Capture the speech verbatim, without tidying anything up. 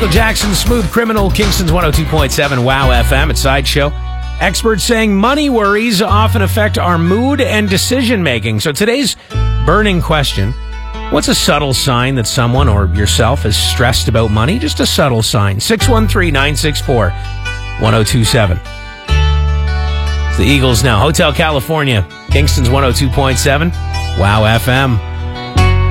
Michael Jackson, Smooth Criminal, Kingston's one oh two point seven Wow F M at Sideshow. Experts saying money worries often affect our mood and decision-making. So today's burning question, what's a subtle sign that someone or yourself is stressed about money? Just a subtle sign. six one three, nine six four, one oh two seven. It's the Eagles now. Hotel California, Kingston's one oh two point seven Wow F M.